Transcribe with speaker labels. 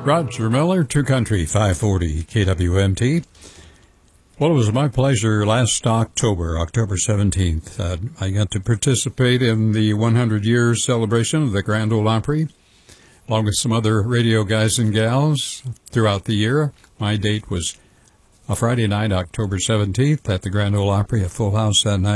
Speaker 1: Roger Miller, True Country 540 KWMT. Well, it was my pleasure last October 17th. I got to participate in the 100-year celebration of the Grand Ole Opry, along with some other radio guys and gals throughout the year. My date was a Friday night, October 17th, at the Grand Ole Opry, a full house that night.